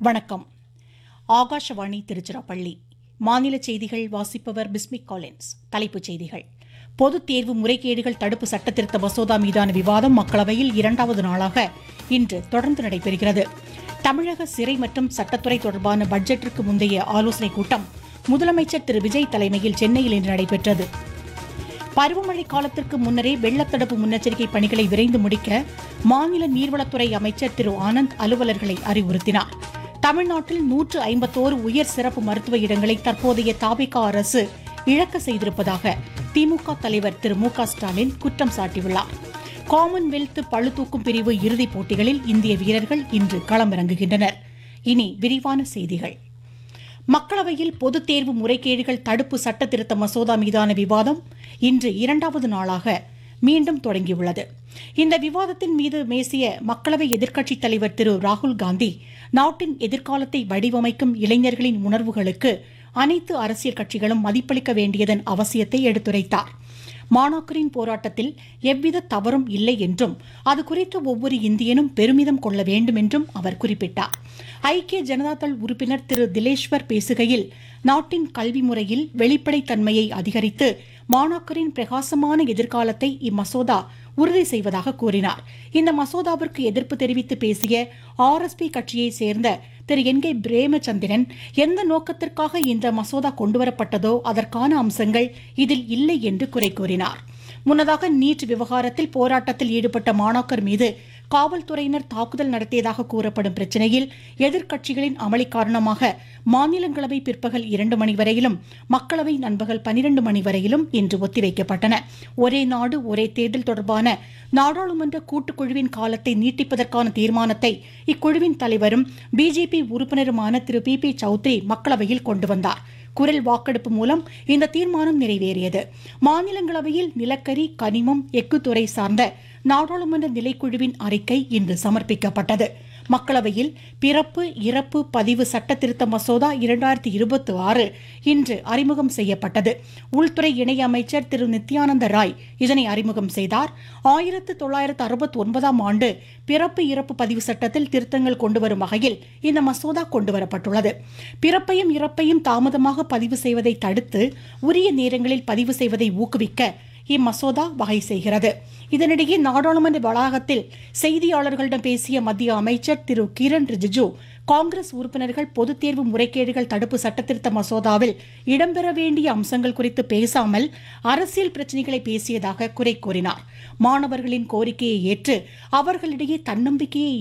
வணக்கம். ஆகாஷவாணி திருச்சிராப்பள்ளி. மாநில செய்திகள் வாசிப்பவர் பிஸ்மிக் காலின்ஸ். தலைப்புச் செய்திகள். பொதுத் தேர்வு முறைகேடுகள் தடுப்பு சட்டத்திருத்த மசோதா மீதான விவாதம் மக்களவையில் இரண்டாவது நாளாக இன்று தொடர்ந்து நடைபெறுகிறது. தமிழக சிறை மற்றும் சட்டத்துறை தொடர்பான பட்ஜெட்டிற்கு முந்தைய ஆலோசனைக் கூட்டம் முதலமைச்சர் திரு விஜய் தலைமையில் சென்னையில் இன்று நடைபெற்றது. பருவமழை காலத்திற்கு முன்னரே வெள்ளத்தடுப்பு முன்னெச்சரிக்கை பணிகளை விரைந்து முடிக்க மாநில நீர்வளத்துறை அமைச்சர் திரு ஆனந்த் அலுவலர்களை அறிவுறுத்தினார். தமிழ்நாட்டில் 151 உயர் சிறப்பு மருத்துவ இடங்களை தற்போதைய தவிக அரசு இழக்க செய்திருப்பதாக திமுக தலைவர் திரு மு.க. ஸ்டாலின் குற்றம் சாட்டியுள்ளார். காமன்வெல்த் பளுதூக்கும் பிரிவு இறுதிப் போட்டிகளில் இந்திய வீரர்கள் இன்று களமிறங்குகின்றனர். இனி விரிவான செய்திகள். மக்களவையில் பொதுத் தேர்வு முறைகேடுகள் தடுப்பு சட்ட திருத்த மசோதா மீதான விவாதம் இன்று இரண்டாவது நாளாக மீண்டும் தொடங்கியுள்ளது. இந்த விவாதத்தின் மீது பேசிய மக்களவை எதிர்க்கட்சித் தலைவர் திரு ராகுல் காந்தி, நாட்டின் எதிர்காலத்தை வடிவமைக்கும் இளைஞர்களின் உணர்வுகளுக்கு அனைத்து அரசியல் கட்சிகளும் மதிப்பளிக்க வேண்டியதன் அவசியத்தை எடுத்துரைத்தார். மாணாக்கரின் போராட்டத்தில் எவ்வித தவறும் இல்லை என்றும் அது குறித்து ஒவ்வொரு இந்தியனும் பெருமிதம் கொள்ள வேண்டும் என்றும் அவர் குறிப்பிட்டார். ஐக்கிய ஜனதாதள் உறுப்பினர் திரு திலேஷ்வர் பேசுகையில், நாட்டின் கல்வி முறையில் வெளிப்படைத்தன்மையை அதிகரித்து மாணாக்கரின் பிரகாசமான எதிர்காலத்தை இம்மசோதா உறுதி செய்வதாக கூறினார். இந்த மசோதாவிற்கு எதிர்ப்பு தெரிவித்து பேசிய ஆர்எஸ்பி கட்சியை சேர்ந்த திரு என்.கே. பிரேமச்சந்திரன், எந்த நோக்கத்திற்காக இந்த மசோதா கொண்டுவரப்பட்டதோ அதற்கான அம்சங்கள் இதில் இல்லை என்று குறை கூறினார். முன்னதாக நீட் விவகாரத்தில் போராட்டத்தில் ஈடுபட்ட மாணாக்கர் மீது காவல்துறையினர் தாக்குதல் நடத்தியதாக கூறப்படும் பிரச்சினையில் எதிர்க்கட்சிகளின் அமளி காரணமாக மாநிலங்களவை பிற்பகல் 2 மணி வரையிலும் மக்களவை நண்பகல் 12 மணி வரையிலும் இன்று ஒத்திவைக்கப்பட்டன. ஒரே நாடு ஒரே தேர்தல் தொடர்பான நாடாளுமன்ற கூட்டுக்குழுவின் காலத்தை நீட்டிப்பதற்கான தீர்மானத்தை இக்குழுவின் தலைவரும் பிஜேபி உறுப்பினருமான திரு பி சௌத்ரி மக்களவையில் கொண்டு வந்தார். குரல் வாக்கெடுப்பு மூலம் இந்த தீர்மானம் நிறைவேறியது. மாநிலங்களவையில் நிலக்கரி, கனிமம், எஃகு துறை சார்ந்த நாடாளுமன்ற நிலைக்குழுவின் அறிக்கை இன்று சமர்ப்பிக்கப்பட்டது. மக்களவையில் பிறப்பு இறப்பு பதிவு சட்ட திருத்த மசோதா 2026 இன்று அறிமுகம் செய்யப்பட்டது. உள்துறை இணை அமைச்சர் திரு நித்யானந்த ராய் இதனை அறிமுகம் செய்தார். 1969ஆம் ஆண்டு பிறப்பு இறப்பு பதிவு சட்டத்தில் திருத்தங்கள் கொண்டுவரும் வகையில் இந்த மசோதா கொண்டுவரப்பட்டுள்ளது. பிறப்பையும் இறப்பையும் தாமதமாக பதிவு செய்வதை தடுத்து உரிய நேரங்களில் பதிவு செய்வதை ஊக்குவிக்க இம்மசோதா வகை செய்கிறது. இதனிடையே நாடாளுமன்ற வளாகத்தில் செய்தியாளர்களிடம் பேசிய மத்திய அமைச்சர் திரு கிரண் ரிஜிஜு, காங்கிரஸ் உறுப்பினர்கள் பொதுத் தேர்வு முறைகேடுகள் தடுப்பு சட்டத்திருத்த மசோதாவில் இடம்பெற வேண்டிய அம்சங்கள் குறித்து பேசாமல் அரசியல் பிரச்சினைகளை பேசியதாக குறை கூறினார். மாணவர்களின் கோரிக்கையை ஏற்று அவர்களிடையே தன்னம்பிக்கையை